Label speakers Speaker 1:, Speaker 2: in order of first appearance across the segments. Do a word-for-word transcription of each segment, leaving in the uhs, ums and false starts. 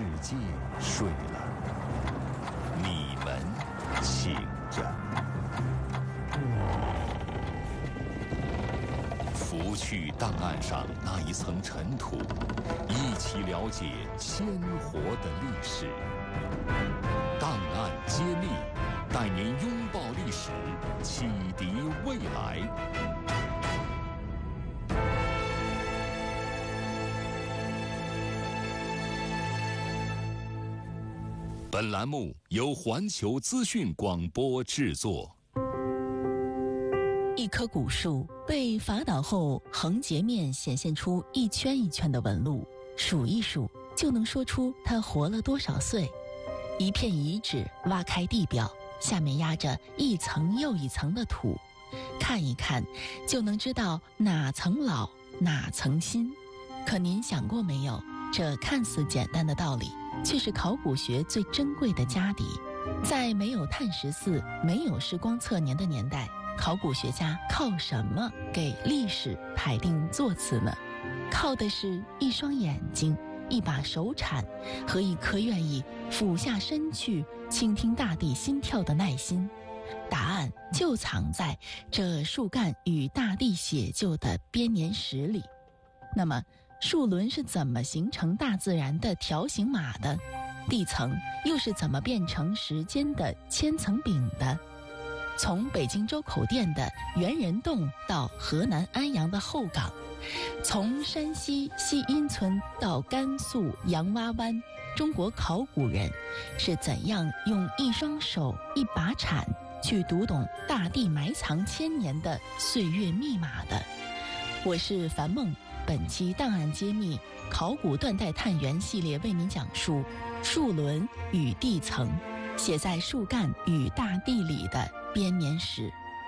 Speaker 1: 界睡了，你们醒着。拂去档案上那一层尘土，一起了解鲜活的历史。档案揭秘，带您拥抱历史，启迪未来。本栏目由环球资讯广播制作。
Speaker 2: 一棵古树被伐倒后，横截面显现出一圈一圈的纹路，数一数就能说出它活了多少岁。一片遗址挖开地表，下面压着一层又一层的土，看一看就能知道哪层老哪层新。可您想过没有，这看似简单的道理，却是考古学最珍贵的家底。在没有碳十四、没有时光测年的年代，考古学家靠什么给历史排定座次呢？靠的是一双眼睛、一把手铲和一颗愿意俯下身去倾听大地心跳的耐心。答案就藏在这树干与大地写就的编年史里。那么树轮是怎么形成大自然的条形码的？地层又是怎么变成时间的千层饼的？从北京周口店的猿人洞到河南安阳的后岗，从山西西阴村到甘肃洋洼湾，中国考古人是怎样用一双手一把铲去读懂大地埋藏千年的岁月密码的？我是樊梦，本期档案揭秘考古断代探源系列为您讲述树轮与地层，写在树干与大地里的编年史。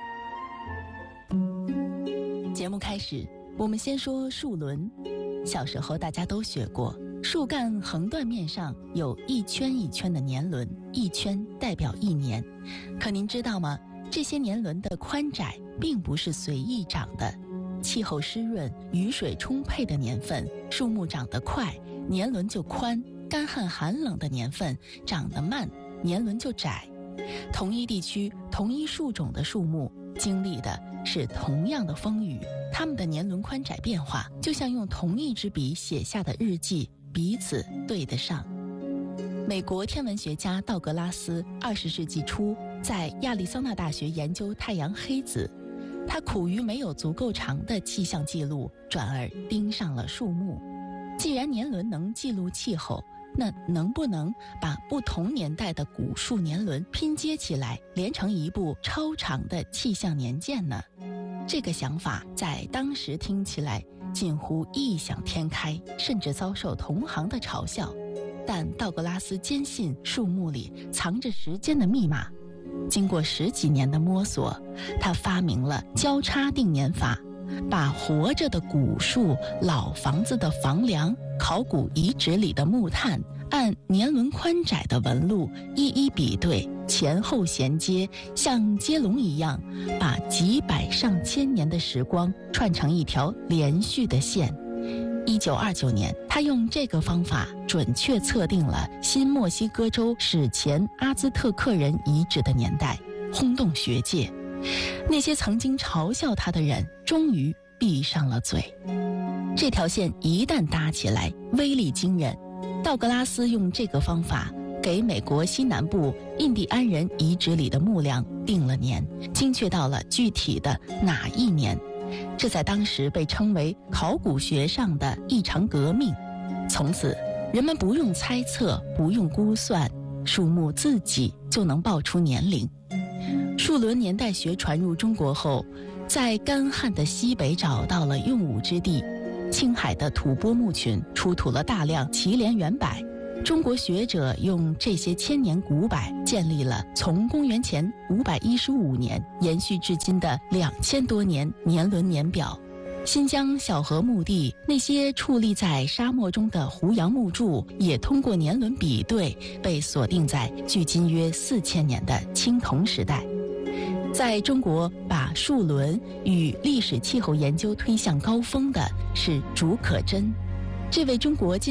Speaker 2: 节目开始，我们先说树轮。小时候大家都学过，树干横断面上有一圈一圈的年轮，一圈代表一年。可您知道吗？这些年轮的宽窄并不是随意长的。气候湿润、雨水充沛的年份，树木长得快，年轮就宽；干旱寒冷的年份，长得慢，年轮就窄。同一地区、同一树种的树木经历的是同样的风雨，它们的年轮宽窄变化就像用同一支笔写下的日记，彼此对得上。美国天文学家道格拉斯二十世纪初在亚利桑那大学研究太阳黑子，他苦于没有足够长的气象记录，转而盯上了树木。既然年轮能记录气候，那能不能把不同年代的古树年轮拼接起来，连成一部超长的气象年鉴呢？这个想法在当时听起来近乎异想天开，甚至遭受同行的嘲笑。但道格拉斯坚信树木里藏着时间的密码。经过十几年的摸索，他发明了交叉定年法，把活着的古树、老房子的房梁、考古遗址里的木炭按年轮宽窄的纹路一一比对，前后衔接，像接龙一样，把几百上千年的时光串成一条连续的线。一九二九年，他用这个方法准确测定了新墨西哥州史前阿兹特克人遗址的年代，轰动学界。那些曾经嘲笑他的人终于闭上了嘴。这条线一旦搭起来，威力惊人。道格拉斯用这个方法给美国西南部印第安人遗址里的木梁定了年，精确到了具体的哪一年。这在当时被称为考古学上的一场革命。从此，人们不用猜测，不用估算，树木自己就能报出年龄。树轮年代学传入中国后，在干旱的西北找到了用武之地。青海的吐蕃墓群出土了大量祁连元柏，中国学者用这些千年古柏建立了从公元前五百一十五年延续至今的两千多年年轮年表。新疆小河墓地那些矗立在沙漠中的胡杨木柱，也通过年轮比对被锁定在距今约四千年的青铜时代。在中国把树轮与历史气候研究推向高峰的是竺可桢。这位中国近